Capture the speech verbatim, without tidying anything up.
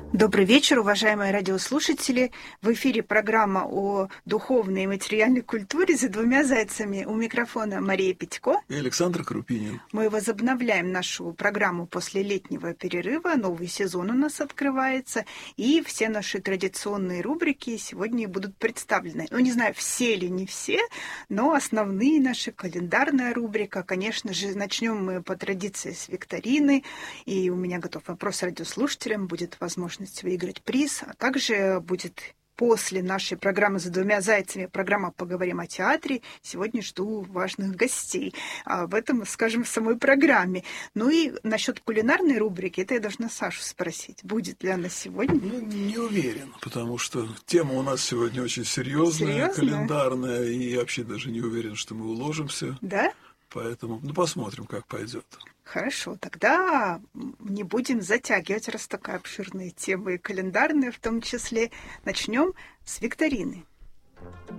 Добрый вечер, уважаемые радиослушатели. В эфире программа о духовной и материальной культуре «За двумя зайцами». У микрофона Мария Петько и Александр Крупинин. Мы возобновляем нашу программу после летнего перерыва. Новый сезон у нас открывается. И все наши традиционные рубрики сегодня будут представлены. Ну, не знаю, все или не все, но основные наши, календарная рубрика. Конечно же, начнем мы по традиции с викторины. И у меня готов вопрос радиослушателям. Будет возможность выиграть приз, а также будет после нашей программы «За двумя зайцами» программа «Поговорим о театре». Сегодня жду важных гостей. Об этом скажем в самой программе. Ну и насчет кулинарной рубрики, это я должна Сашу спросить, будет ли она сегодня? Ну, не уверен, потому что тема у нас сегодня очень серьезная, Серьезная? календарная, и вообще даже не уверен, что мы уложимся. Да? Поэтому, ну, посмотрим, как пойдет. Хорошо, тогда не будем затягивать, раз такая обширная тема и календарная в том числе. Начнем с викторины.